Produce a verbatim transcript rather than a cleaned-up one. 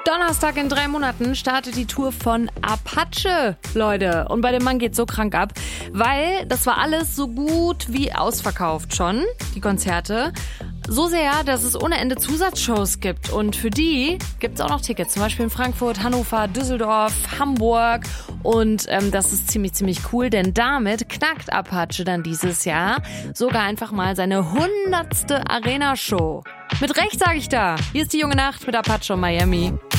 Donnerstag in drei Monaten startet die Tour von Apache, Leute. Und bei dem Mann geht's so krank ab, weil das war alles so gut wie ausverkauft schon, die Konzerte. So sehr, dass es ohne Ende Zusatzshows gibt. Und für die gibt's auch noch Tickets. Zum Beispiel in Frankfurt, Hannover, Düsseldorf, Hamburg. Und ähm, das ist ziemlich, ziemlich cool, denn damit knackt Apache dann dieses Jahr sogar einfach mal seine hundertste Arena-Show. Mit Recht sage ich da. Hier ist die junge Nacht mit Apache und Miami.